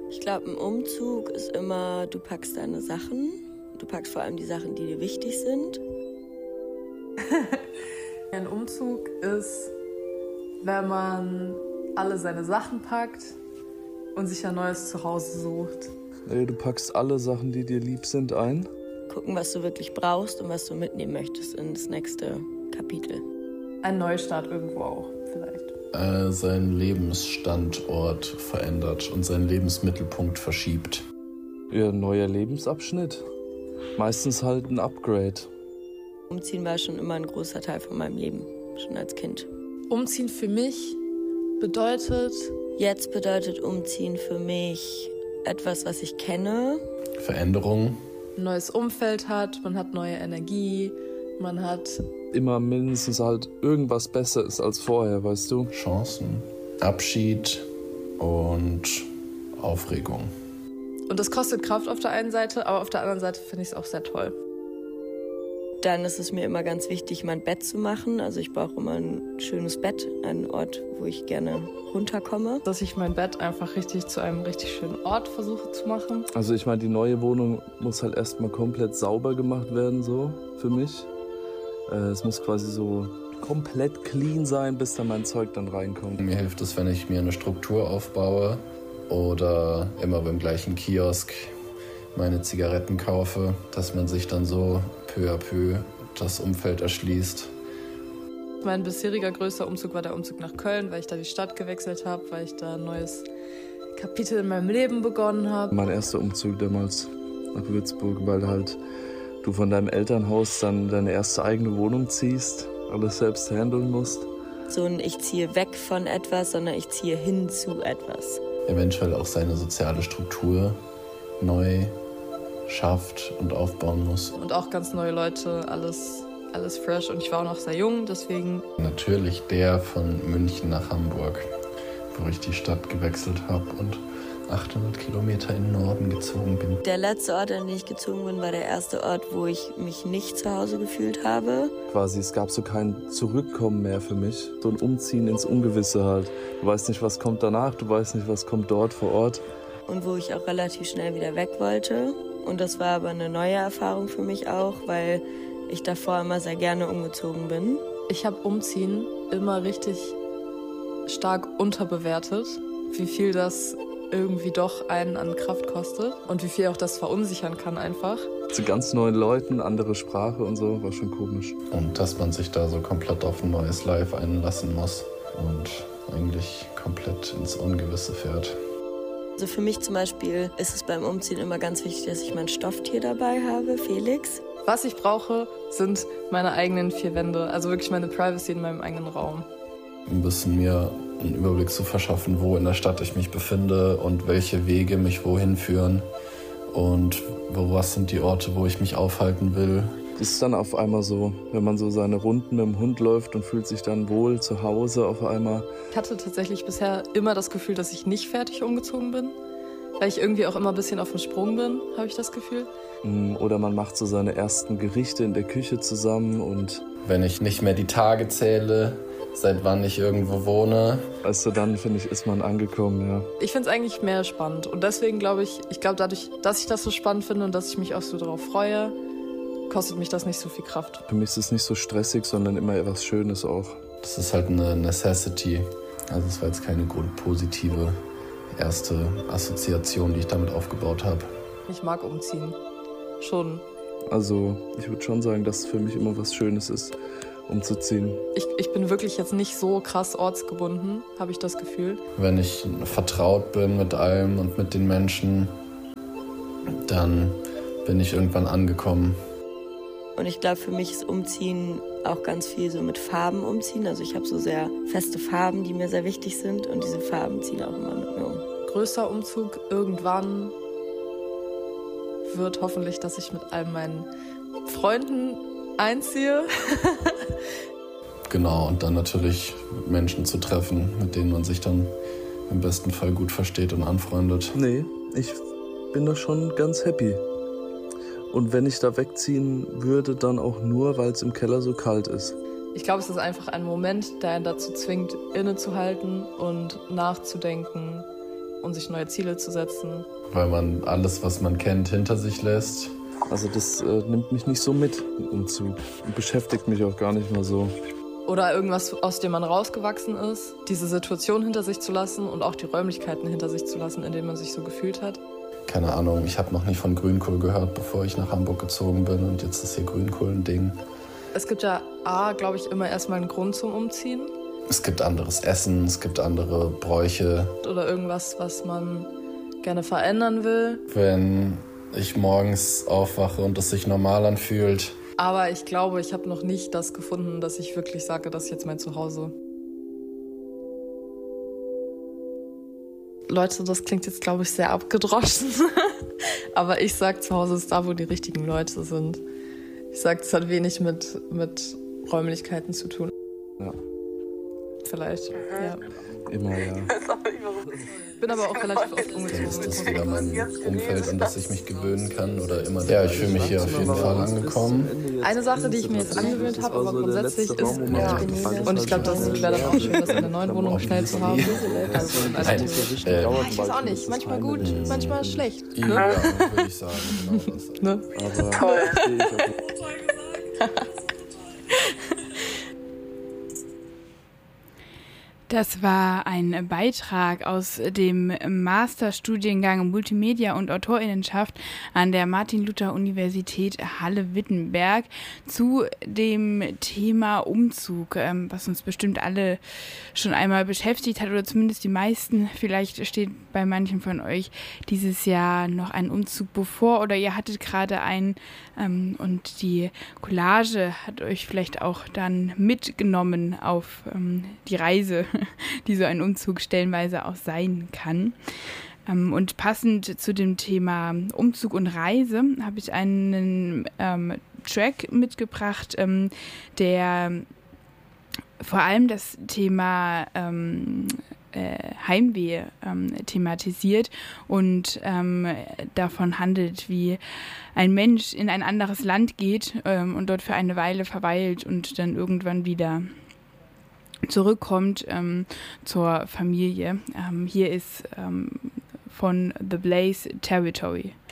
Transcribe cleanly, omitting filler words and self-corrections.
Ich glaube, ein Umzug ist immer, du packst deine Sachen. Du packst vor allem die Sachen, die dir wichtig sind. Ein Umzug ist, wenn man alle seine Sachen packt und sich ein neues Zuhause sucht. Du packst alle Sachen, die dir lieb sind, ein. Gucken, was du wirklich brauchst und was du mitnehmen möchtest ins nächste Kapitel. Ein Neustart irgendwo auch, vielleicht. Seinen Lebensstandort verändert und seinen Lebensmittelpunkt verschiebt. Ja, ein neuer Lebensabschnitt. Meistens halt ein Upgrade. Umziehen war schon immer ein großer Teil von meinem Leben, schon als Kind. Umziehen für mich bedeutet... Jetzt bedeutet Umziehen für mich etwas, was ich kenne. Veränderung. Ein neues Umfeld hat, man hat neue Energie, man hat... Immer mindestens halt irgendwas besser ist als vorher, weißt du? Chancen, Abschied und Aufregung. Und das kostet Kraft auf der einen Seite, aber auf der anderen Seite finde ich es auch sehr toll. Dann ist es mir immer ganz wichtig, mein Bett zu machen. Also ich brauche immer ein schönes Bett, einen Ort, wo ich gerne runterkomme. Dass ich mein Bett einfach richtig zu einem richtig schönen Ort versuche zu machen. Also ich meine, die neue Wohnung muss halt erstmal komplett sauber gemacht werden, so für mich. Es muss quasi so komplett clean sein, bis dann mein Zeug dann reinkommt. Mir hilft es, wenn ich mir eine Struktur aufbaue oder immer beim gleichen Kiosk meine Zigaretten kaufe, dass man sich dann so peu à peu das Umfeld erschließt. Mein bisheriger größter Umzug war der Umzug nach Köln, weil ich da die Stadt gewechselt habe, weil ich da ein neues Kapitel in meinem Leben begonnen habe. Mein erster Umzug damals nach Würzburg, weil halt du von deinem Elternhaus dann deine erste eigene Wohnung ziehst, alles selbst handeln musst. So ein ich ziehe weg von etwas, sondern ich ziehe hin zu etwas. Eventuell auch seine soziale Struktur neu schafft und aufbauen muss. Und auch ganz neue Leute, alles fresh. Und ich war auch noch sehr jung, deswegen... Natürlich der von München nach Hamburg, wo ich die Stadt gewechselt habe und 800 Kilometer in den Norden gezogen bin. Der letzte Ort, an den ich gezogen bin, war der erste Ort, wo ich mich nicht zu Hause gefühlt habe. Quasi, es gab so kein Zurückkommen mehr für mich. So ein Umziehen ins Ungewisse halt. Du weißt nicht, was kommt danach, du weißt nicht, was kommt dort vor Ort. Und wo ich auch relativ schnell wieder weg wollte. Und das war aber eine neue Erfahrung für mich auch, weil ich davor immer sehr gerne umgezogen bin. Ich habe Umziehen immer richtig stark unterbewertet, wie viel das irgendwie doch einen an Kraft kostet und wie viel auch das verunsichern kann einfach. Zu ganz neuen Leuten, andere Sprache und so, war schon komisch. Und dass man sich da so komplett auf ein neues Life einlassen muss und eigentlich komplett ins Ungewisse fährt. Also für mich zum Beispiel ist es beim Umziehen immer ganz wichtig, dass ich mein Stofftier dabei habe, Felix. Was ich brauche, sind meine eigenen 4 Wände, also wirklich meine Privacy in meinem eigenen Raum. Ein bisschen mir einen Überblick zu verschaffen, wo in der Stadt ich mich befinde und welche Wege mich wohin führen und was sind die Orte, wo ich mich aufhalten will. Das ist dann auf einmal so, wenn man so seine Runden mit dem Hund läuft und fühlt sich dann wohl zu Hause auf einmal. Ich hatte tatsächlich bisher immer das Gefühl, dass ich nicht fertig umgezogen bin, weil ich irgendwie auch immer ein bisschen auf dem Sprung bin, habe ich das Gefühl. Oder man macht so seine ersten Gerichte in der Küche zusammen und... Wenn ich nicht mehr die Tage zähle, seit wann ich irgendwo wohne. Also dann, finde ich, ist man angekommen, ja. Ich finde es eigentlich mehr spannend und deswegen glaube ich dadurch, dass ich das so spannend finde und dass ich mich auch so darauf freue, kostet mich das nicht so viel Kraft. Für mich ist es nicht so stressig, sondern immer etwas Schönes auch. Das ist halt eine Necessity. Also es war jetzt keine grundpositive erste Assoziation, die ich damit aufgebaut habe. Ich mag umziehen. Schon. Also ich würde schon sagen, dass es für mich immer was Schönes ist, umzuziehen. Ich bin wirklich jetzt nicht so krass ortsgebunden, habe ich das Gefühl. Wenn ich vertraut bin mit allem und mit den Menschen, dann bin ich irgendwann angekommen. Und ich glaube, für mich ist Umziehen auch ganz viel so mit Farben umziehen. Also ich habe so sehr feste Farben, die mir sehr wichtig sind und diese Farben ziehen auch immer mit mir um. Größter Umzug irgendwann wird hoffentlich, dass ich mit all meinen Freunden einziehe. Genau, und dann natürlich Menschen zu treffen, mit denen man sich dann im besten Fall gut versteht und anfreundet. Nee, ich bin da schon ganz happy. Und wenn ich da wegziehen würde, dann auch nur, weil es im Keller so kalt ist. Ich glaube, es ist einfach ein Moment, der einen dazu zwingt, innezuhalten und nachzudenken und sich neue Ziele zu setzen. Weil man alles, was man kennt, hinter sich lässt. Also das nimmt mich nicht so mit, ein Umzug. Und beschäftigt mich auch gar nicht mal so. Oder irgendwas, aus dem man rausgewachsen ist, diese Situation hinter sich zu lassen und auch die Räumlichkeiten hinter sich zu lassen, in denen man sich so gefühlt hat. Keine Ahnung, ich habe noch nie von Grünkohl gehört, bevor ich nach Hamburg gezogen bin und jetzt ist hier Grünkohl ein Ding. Es gibt ja, glaube ich, immer erstmal einen Grund zum Umziehen. Es gibt anderes Essen, es gibt andere Bräuche. Oder irgendwas, was man gerne verändern will. Wenn ich morgens aufwache und es sich normal anfühlt. Aber ich glaube, ich habe noch nicht das gefunden, dass ich wirklich sage, das ist jetzt mein Zuhause. Leute, das klingt jetzt, glaube ich, sehr abgedroschen. Aber ich sage, Zuhause ist da, wo die richtigen Leute sind. Ich sage, es hat wenig mit Räumlichkeiten zu tun. Ja. Vielleicht, ja. Immer, ja. Ich bin aber auch relativ oft umgezogen. Das ist wieder mein Umfeld, an das ich mich gewöhnen kann oder immer. Ja, ich fühle mich hier auf jeden Fall angekommen. Eine Sache, die ich mir jetzt angewöhnt habe, aber grundsätzlich ist, und ich glaube, das wäre dann auch schön, das in der neuen Wohnung schnell zu haben. Ich weiß auch nicht, manchmal gut, manchmal schlecht. Ne? Ja, würde ich sagen. Genau das. Ne? Aber Das war ein Beitrag aus dem Masterstudiengang Multimedia und Autorinnenschaft an der Martin-Luther-Universität Halle-Wittenberg zu dem Thema Umzug, was uns bestimmt alle schon einmal beschäftigt hat oder zumindest die meisten. Vielleicht steht bei manchen von euch dieses Jahr noch ein Umzug bevor oder ihr hattet gerade einen und die Collage hat euch vielleicht auch dann mitgenommen auf die Reise, die so ein Umzug stellenweise auch sein kann. Und passend zu dem Thema Umzug und Reise habe ich einen Track mitgebracht, der vor allem das Thema Heimweh thematisiert und davon handelt, wie ein Mensch in ein anderes Land geht und dort für eine Weile verweilt und dann irgendwann wieder zurückkommt zur Familie. Hier ist von The Blaze Territory.